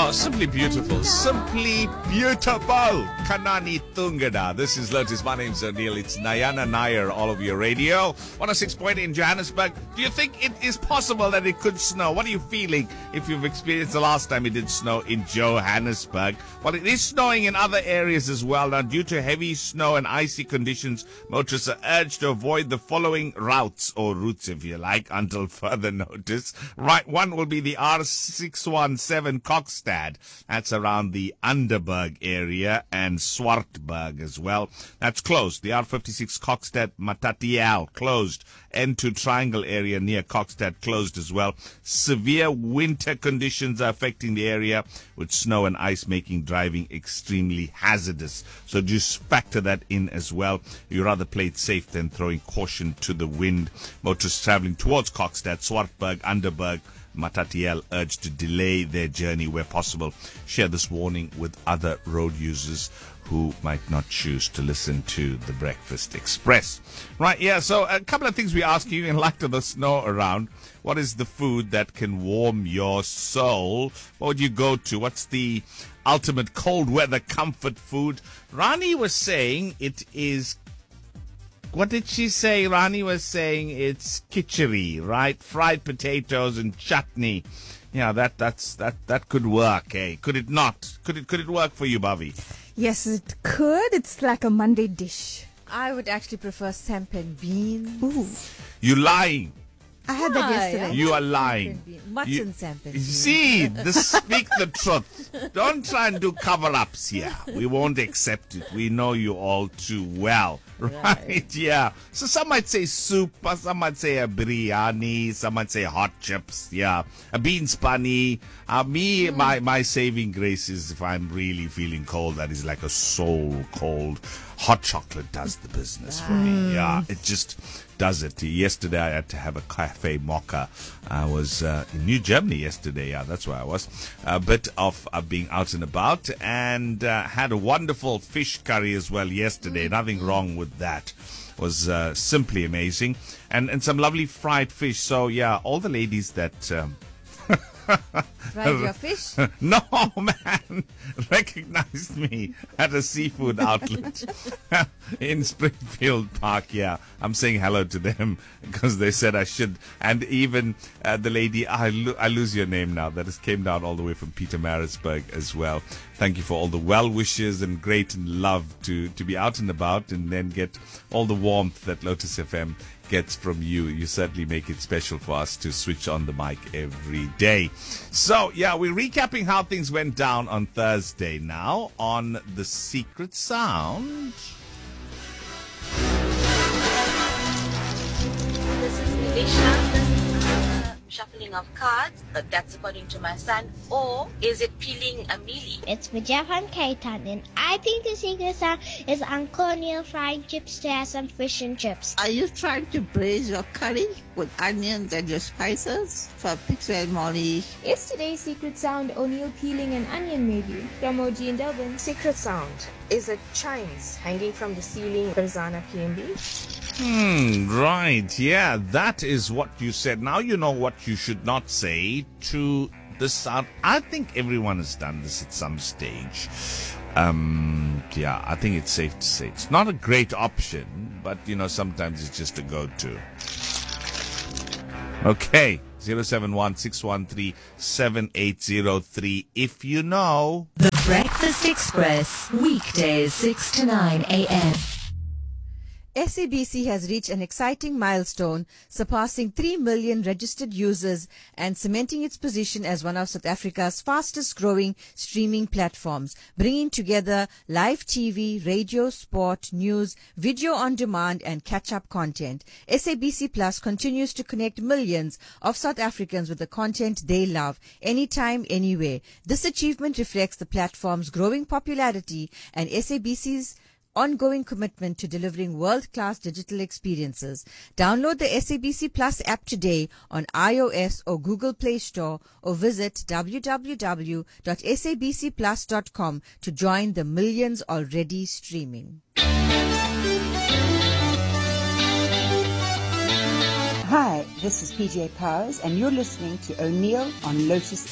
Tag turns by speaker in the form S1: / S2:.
S1: Oh, simply beautiful. Simply beautiful. Kanani Tungada. This is Lotus. My name's O'Neill. It's Nayana Nair, all of your radio. 106.8 in Johannesburg. Do you think it is possible that it could snow? What are you feeling if you've experienced the last time it did snow in Johannesburg? Well, it is snowing in other areas as well. Now, due to heavy snow and icy conditions, motorists are urged to avoid the following routes, or routes if you like, until further notice. Right, one will be the R617 Kokstad. That's around the Underberg area and Swartberg as well. That's closed. The R56 Kokstad Matatiel closed. N2 Triangle area near Kokstad closed as well. Severe winter conditions are affecting the area, with snow and ice making driving extremely hazardous. So just factor that in as well. You rather play it safe than throwing caution to the wind. Motorists traveling towards Kokstad, Swartberg, Underberg, Matatiel urged to delay their journey where possible. Share this warning with other road users who might not choose to listen to the Breakfast Express. Right, yeah, so a couple of things we ask you in light of the snow around. What is the food that can warm your soul? What would you go to? What's the ultimate cold weather comfort food? Rani was saying it is... What did she say? Rani was saying it's kitchery, right? Fried potatoes and chutney. Yeah, that could work, eh? Could it not? Could it work for you, Bobby?
S2: Yes, it could. It's like a Monday dish.
S3: I would actually prefer sampan beans.
S2: Ooh.
S1: You lying.
S2: I had that yesterday.
S1: You are lying.
S3: Mutton sampan beans.
S1: See, speak the truth. Don't try and do cover-ups here. We won't accept it. We know you all too well. Right, yeah. So some might say soup, some might say a biryani, some might say hot chips, yeah. A beans pani. My saving grace is if I'm really feeling cold, that is like a soul cold. Hot chocolate does the business for me. Yeah, it just does it. Yesterday I had to have a cafe mocha. I was in New Germany yesterday. Yeah, that's where I was. A bit of being out and about, and had a wonderful fish curry as well yesterday. Nothing wrong with that. Was simply amazing, and some lovely fried fish. So yeah, all the ladies that
S3: Fried your fish?
S1: No, man, recognized me at a seafood outlet in Springfield Park. Yeah, I'm saying hello to them because they said I should. And even the lady, I lose your name now, that has came down all the way from Pietermaritzburg as well. Thank you for all the well wishes and great love to be out and about and then get all the warmth that Lotus FM gets from you. You certainly make it special for us to switch on the mic every day. So, yeah, we're recapping how things went down on Thursday now on The Secret Sound.
S4: This is Nilisha. Shuffling of cards, that's according to my son. Or is it peeling a mealie?
S5: It's Vijay from Kaitan, and I think the secret sound is Uncle Neil frying chips to have some fish and chips.
S6: Are you trying to braise your curry with onions and your spices? For Pixel and Molly.
S7: Is today's secret sound O'Neill peeling an onion maybe? From OG and Delvin.
S8: Secret sound is it chimes hanging from the ceiling, Farzana PMB?
S1: Right, yeah, that is what you said. Now you know what you should not say to the sound. I think everyone has done this at some stage. Yeah, I think it's safe to say it's not a great option, but you know, sometimes it's just a go-to. Okay, 071-613-7803 if you know.
S9: The Breakfast Express, weekdays 6 to 9 a.m.
S3: SABC has reached an exciting milestone, surpassing 3 million registered users and cementing its position as one of South Africa's fastest-growing streaming platforms, bringing together live TV, radio, sport, news, video on demand, and catch-up content. SABC Plus continues to connect millions of South Africans with the content they love, anytime, anywhere. This achievement reflects the platform's growing popularity and SABC's ongoing commitment to delivering world-class digital experiences. Download the SABC Plus app today on iOS or Google Play Store, or visit www.sabcplus.com to join the millions already streaming.
S10: Hi, this is PJ Powers, and you're listening to O'Neill on Lotus